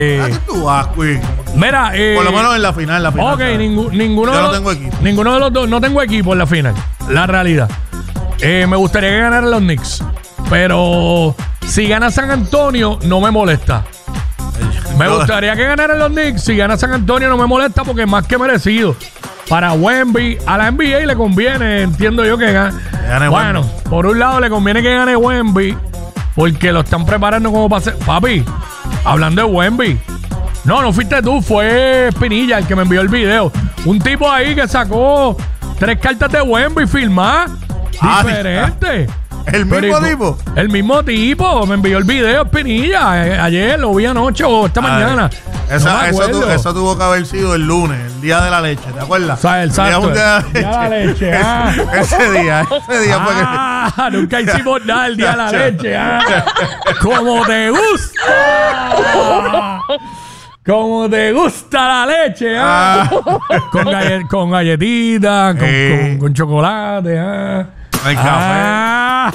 ¿Qué tú vas, Queen? Mira, por lo menos en la final. Ok, ninguno Yo de no los, tengo equipo. Ninguno de los dos, no tengo equipo en la final. La realidad. Me gustaría que ganaran los Knicks. Pero si gana San Antonio, no me molesta. Me gustaría que ganaran los Knicks. Si gana San Antonio, no me molesta porque es más que merecido. Para Wemby, a la NBA le conviene, entiendo yo que gane. Bueno, Wemby. Por un lado le conviene que gane Wemby porque lo están preparando como para ser. Papi, hablando de Wemby. No fuiste tú, fue Pinilla el que me envió el video. Un tipo ahí que sacó 3 cartas de Wemby firmadas. Diferente. ¿El mismo tipo? El mismo tipo. Me envió el video Pinilla. Ayer lo vi anoche o esta mañana. Eso tuvo que haber sido el lunes, el día de la leche, ¿te acuerdas? Exacto. El día de la leche. Ese día fue que... Nunca hicimos nada el día de la leche. ¡Como te gusta! Como te gusta la leche, con galletitas, con chocolate, El café.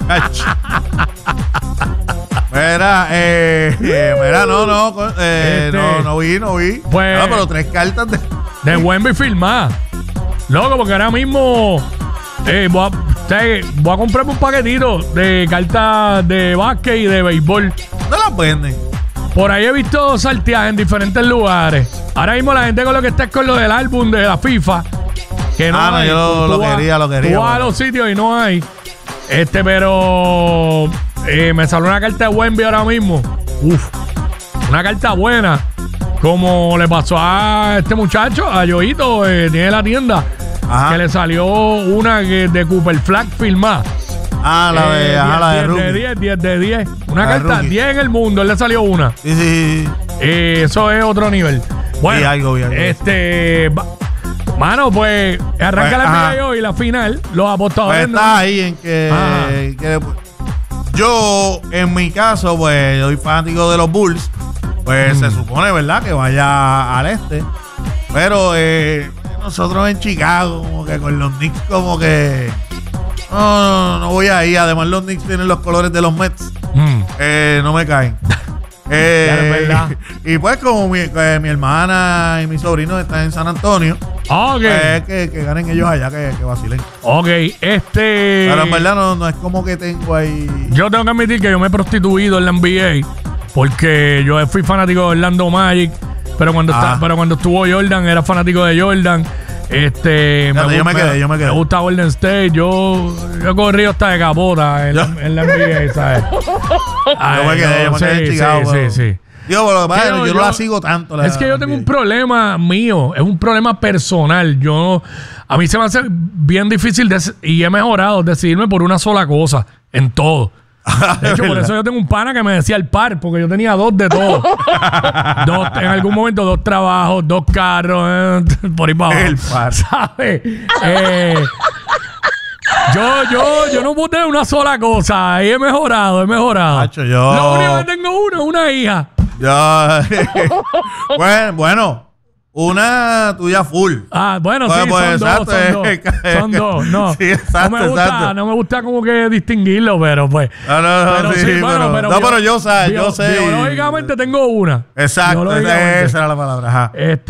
Mira, no vi. Pues, no, pero 3 cartas de Wemby firmadas. Loco, porque ahora mismo voy a comprarme un paquetito de cartas de básquet y de béisbol. ¿No las venden? Por ahí he visto salteadas en diferentes lugares. Ahora mismo la gente con lo que está es con lo del álbum de la FIFA. Que no hay. Yo lo quería. Tú vas a los sitios y no hay. Pero me salió una carta de Wemby ahora mismo. Una carta buena. Como le pasó a este muchacho, a Yoito, tiene la tienda. Ajá. Que le salió una de Cooper Flag firmada. La de Rookie. 10 de 10. Una carta 10 en el mundo. Él le salió una. Sí. Eso es otro nivel. Bueno, y algo. Mano, pues arranca la NBA hoy, la final. Los apostadores. Pues está ahí en que yo, en mi caso, pues yo soy fanático de los Bulls. Pues se supone, ¿verdad?, que vaya al este. Pero nosotros en Chicago, como que con los Knicks, como que no voy a ir. Además, los Knicks tienen los colores de los Mets. No me caen. Y pues como mi hermana y mi sobrino están en San Antonio, que ganen ellos allá, que vacilen. Pero en verdad no es como que tengo ahí. Yo tengo que admitir que yo me he prostituido en la NBA porque yo fui fanático de Orlando Magic, pero cuando estuvo Jordan era fanático de Jordan. Yo me quedé. Me gusta Golden State. Yo he corrido hasta de capota en la NBA, ¿sabes? Yo me quedé en Chicago. Sí. Yo no la sigo tanto. Es que yo tengo un problema mío. Es un problema personal. A mí se me hace bien difícil y he mejorado decidirme por una sola cosa en todo. De hecho, por eso yo tengo un pana que me decía el par, porque yo tenía 2 de todo. En algún momento 2 trabajos, 2 carros, por ahí para abajo. El par. ¿Sabes? Yo no puse una sola cosa. Ahí he mejorado. Macho, Lo único que tengo es una hija. Bueno. Una tuya full. Bueno, sí, son dos. No, sí, exacto, no me gusta como que distinguirlo, pero pues. Pero yo sé. Biológicamente tengo una. Exacto, esa era la palabra. Ajá.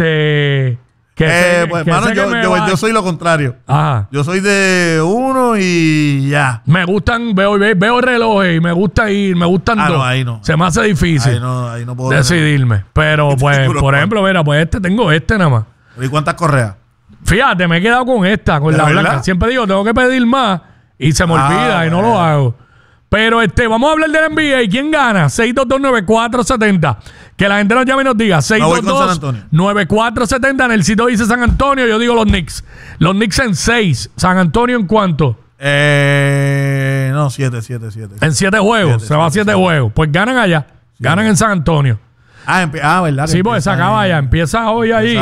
Yo soy lo contrario. Ajá. Yo soy de uno y ya. Me gustan, veo relojes y me gusta ir, me gustan 2. No, ahí no. Se me hace difícil ahí no puedo decidirme. Pero pues, por ejemplo, mira, pues tengo nada más. ¿Y cuántas correas? Fíjate, me he quedado con esta, con la blanca. Siempre digo, tengo que pedir más y se me olvida y no lo hago. Pero vamos a hablar de la NBA. ¿Quién gana? 6229470. Que la gente nos llame y nos diga. 6229470. En el sitio dice San Antonio. Yo digo los Knicks. Los Knicks en 6. ¿San Antonio en cuánto? 7. En 7 juegos. Se va a 7 juegos. Pues ganan allá. Ganan en San Antonio. ¿Verdad? Sí, pues se acaba ya. Empieza hoy allí.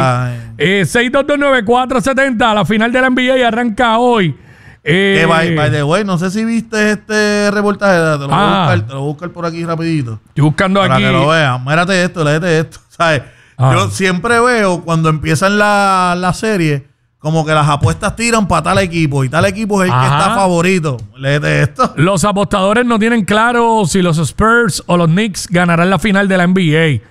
6229470. La final de la NBA arranca hoy. By the way, no sé si viste este reportaje. Te lo voy a buscar por aquí rapidito. Estoy buscando para aquí. Para que lo vean. Mírate esto, léete esto. ¿Sabes? Yo siempre veo cuando empiezan la serie como que las apuestas tiran para tal equipo y tal equipo es el que está favorito. Léete esto. Los apostadores no tienen claro si los Spurs o los Knicks ganarán la final de la NBA.